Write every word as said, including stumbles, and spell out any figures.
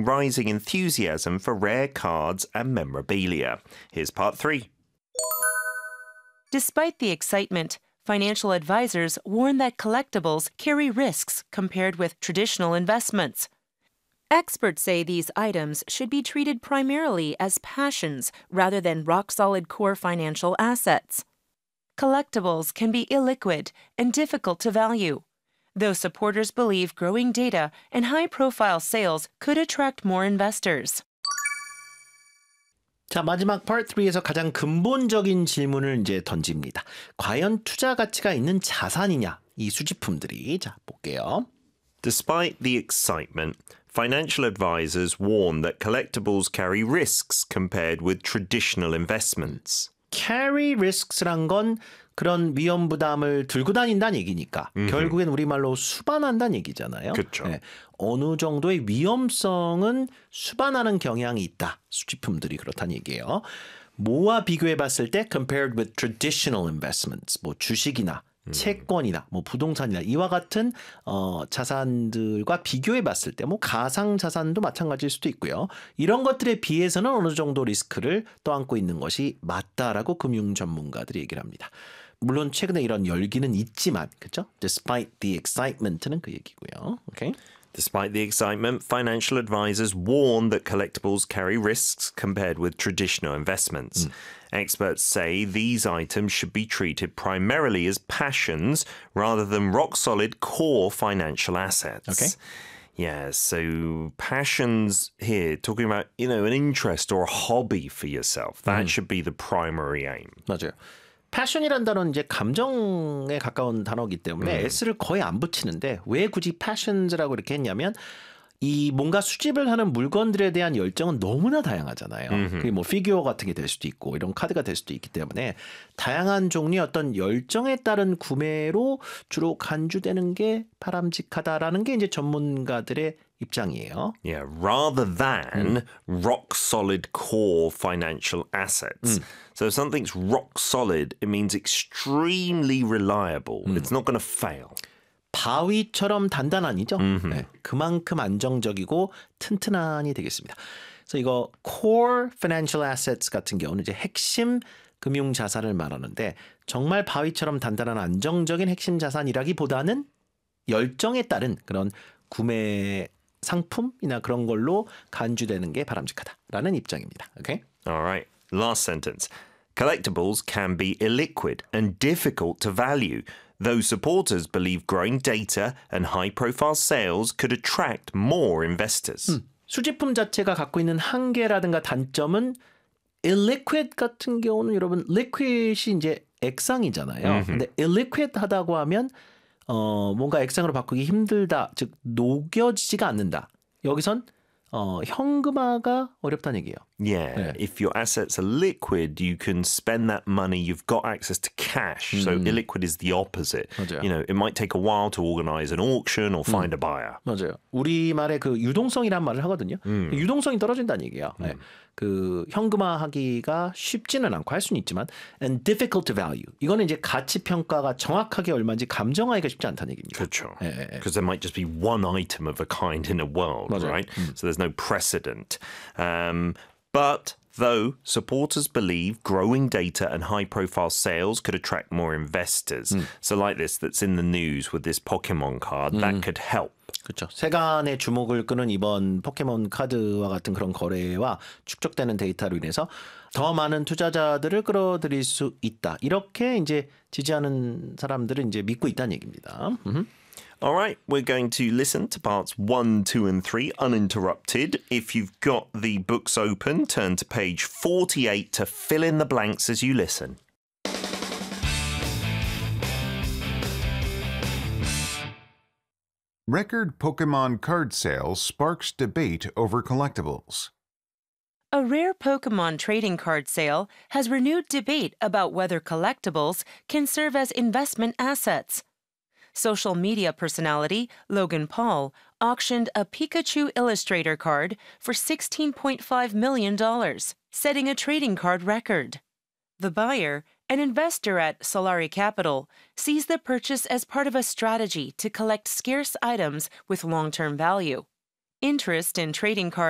rising enthusiasm for rare cards and memorabilia. Here's part three. Despite the excitement, financial advisors warn that collectibles carry risks compared with traditional investments. Experts say these items should be treated primarily as passions rather than rock-solid core financial assets. Collectibles can be illiquid and difficult to value, though supporters believe growing data and high-profile sales could attract more investors. 자, 마지막 part three에서 가장 근본적인 질문을 이제 던집니다. 과연 투자 가치가 있는 자산이냐, 이 수집품들이. 자, 볼게요. Despite the excitement, financial advisors warn that collectibles carry risks compared with traditional investments. carry risks란 건 그런 위험 부담을 들고 다닌다는 얘기니까 음흠. 결국엔 우리말로 수반한다는 얘기잖아요. 그렇죠. 네, 어느 정도의 위험성은 수반하는 경향이 있다. 수집품들이 그렇다는 얘기예요. 뭐와 비교해 봤을 때 compared with traditional investments, 뭐 주식이나 음. 채권이나 뭐 부동산이나 이와 같은 어, 자산들과 비교해 봤을 때 뭐 가상 자산도 마찬가지일 수도 있고요. 이런 것들에 비해서는 어느 정도 리스크를 떠안고 있는 것이 맞다라고 금융 전문가들이 얘기를 합니다. 물론 최근에 이런 열기는 있지만, 그렇죠? Despite the excitement는 그 얘기고요. Okay? Despite the excitement, financial advisors warn that collectibles carry risks compared with traditional investments. Mm. Experts say these items should be treated primarily as passions rather than rock-solid core financial assets. Okay. Yeah, so passions here, talking about, you know, an interest or a hobby for yourself. That mm. should be the primary aim. 맞아요. 패션이란 단어는 이제 감정에 가까운 단어이기 때문에 음. S를 거의 안 붙이는데 왜 굳이 passions라고 이렇게 했냐면 이 뭔가 수집을 하는 물건들에 대한 열정은 너무나 다양하잖아요. 음흠. 그게 뭐 피규어 같은 게 될 수도 있고 이런 카드가 될 수도 있기 때문에 다양한 종류의 어떤 열정에 따른 구매로 주로 간주되는 게 바람직하다라는 게 이제 전문가들의 입장이에요. Yeah, rather than 음. rock solid core financial assets. 음. So if something's rock solid, it means extremely reliable. 음. It's not going to fail. 바위처럼 단단한이죠. 네, 그만큼 안정적이고 튼튼한이 되겠습니다. 그래서 이거 core financial assets 같은 경우는 이제 핵심 금융 자산을 말하는데 정말 바위처럼 단단한 안정적인 핵심 자산이라기보다는 열정에 따른 그런 구매 상품이나 그런 걸로 간주되는 게 바람직하다라는 입장입니다. Okay? All right. Last sentence. Collectibles can be illiquid and difficult to value. Though supporters believe growing data and high-profile sales could attract more investors. 음, 수집품 자체가 갖고 있는 한계라든가 단점은 illiquid 같은 경우는 여러분 liquid이 이제 액상이잖아요. 음흠. 근데 illiquid하다고 하면 어, 뭔가 액상으로 바꾸기 힘들다, 즉 녹여지지가 않는다. 여기선 어, 현금화가 어렵다는 얘기예요. Yeah, 네. If your assets are liquid, you can spend that money. You've got access to cash. 음. So illiquid is the opposite. 맞아요. You know, it might take a while to organize an auction or find 음. a buyer. 맞아요. 우리말에 그 유동성이란 말을 하거든요. 음. 유동성이 떨어진다는 얘기예요. 음. 네. 그 현금화하기가 쉽지는 않고 할 수는 있지만 and difficult to value. 이거는 이제 가치 평가가 정확하게 얼마인지 감정하기가 쉽지 않다는 얘기입니다. 그렇죠. Because there might just be one item of a kind in a world, 맞아요. right? 음. So there's no precedent. Um, but though supporters believe growing data and high-profile sales could attract more investors. 음. So like this that's in the news with this Pokemon card, 음. that could help. 그렇죠. 세간의 주목을 끄는 이번 포켓몬 카드와 같은 그런 거래와 축적되는 데이터로 인해서 더 많은 투자자들을 끌어들일 수 있다. 이렇게 이제 지지하는 사람들은 이제 믿고 있다는 얘기입니다. 음흠. All right, we're going to listen to parts one, two, and three uninterrupted. If you've got the books open, turn to page forty-eight to fill in the blanks as you listen. Record Pokemon card sale sparks debate over collectibles. A rare Pokemon trading card sale has renewed debate about whether collectibles can serve as investment assets. Social media personality Logan Paul auctioned a Pikachu Illustrator card for sixteen point five million dollars, setting a trading card record. The buyer, an investor at Solari Capital, sees the purchase as part of a strategy to collect scarce items with long-term value. Interest in trading cards